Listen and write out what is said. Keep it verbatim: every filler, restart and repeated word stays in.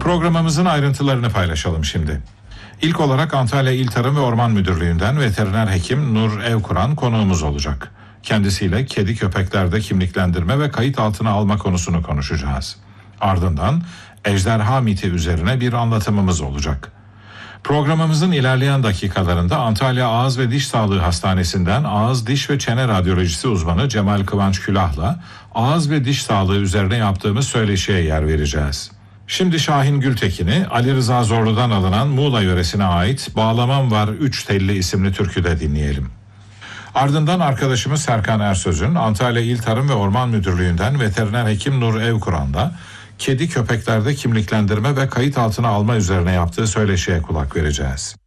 Programımızın ayrıntılarını paylaşalım şimdi. İlk olarak Antalya İl Tarım ve Orman Müdürlüğü'nden veteriner hekim Nur Evkuran konuğumuz olacak. Kendisiyle kedi köpeklerde kimliklendirme ve kayıt altına alma konusunu konuşacağız. Ardından ejderha miti üzerine bir anlatımımız olacak. Programımızın ilerleyen dakikalarında Antalya Ağız ve Diş Sağlığı Hastanesi'nden ağız, diş ve çene radyolojisi uzmanı Cemal Kıvanç Külah'la ağız ve diş sağlığı üzerine yaptığımız söyleşiye yer vereceğiz. Şimdi Şahin Gültekin'i Ali Rıza Zorlu'dan alınan Muğla yöresine ait Bağlamam Var Üç Telli isimli türküde dinleyelim. Ardından arkadaşımız Serkan Ersöz'ün Antalya İl Tarım ve Orman Müdürlüğü'nden veteriner hekim Nur Evkuran'da kedi köpeklerde kimliklendirme ve kayıt altına alma üzerine yaptığı söyleşiye kulak vereceğiz.